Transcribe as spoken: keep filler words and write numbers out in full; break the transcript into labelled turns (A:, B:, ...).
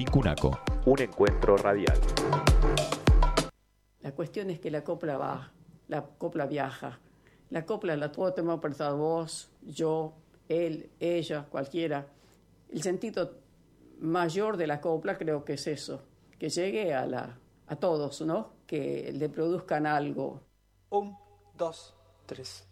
A: Cunaco. Un encuentro radial.
B: La cuestión es que la copla va, la copla viaja. La copla la puedo tomar prestado vos, yo, él, ella, cualquiera. El sentido mayor de la copla creo que es eso, que llegue a, la, a todos, ¿no? Que le produzcan algo.
C: Un, dos, tres.